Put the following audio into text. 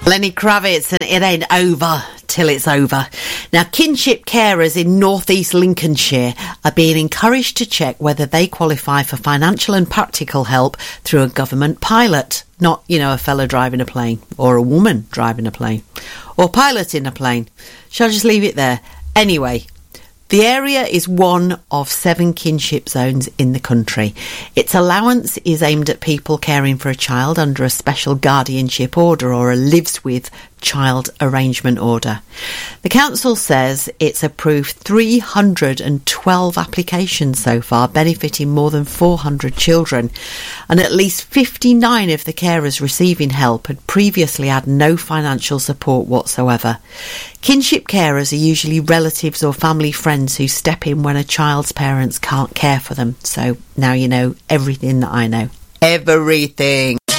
Lenny Kravitz and It Ain't Over Till It's Over. Now, kinship carers in North East Lincolnshire are being encouraged to check whether they qualify for financial and practical help through a government pilot. Not, a fella driving a plane or a woman driving a plane or piloting a plane. Shall I just leave it there? Anyway, the area is one of 7 kinship zones in the country. Its allowance is aimed at people caring for a child under a special guardianship order or a lives with child arrangement order. The council says it's approved 312 applications so far, benefiting more than 400 children, and at least 59 of the carers receiving help had previously had no financial support whatsoever. Kinship carers are usually relatives or family friends who step in when a child's parents can't care for them. So now you know everything that I know. Everything.